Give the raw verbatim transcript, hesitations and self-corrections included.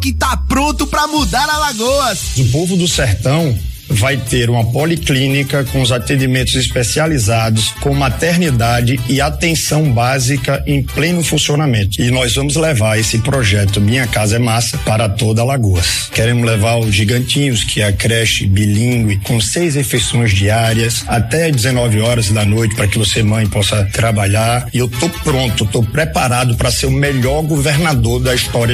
que tá pronto para mudar Alagoas. O povo do sertão vai ter uma policlínica com os atendimentos especializados, com maternidade e atenção básica em pleno funcionamento. E nós vamos levar esse projeto Minha Casa é Massa para toda Alagoas. Queremos levar os Gigantinhos, que é a creche bilíngue, com seis refeições diárias, até dezenove horas da noite, para que você, mãe, possa trabalhar. E eu tô pronto, tô preparado para ser o melhor governador da história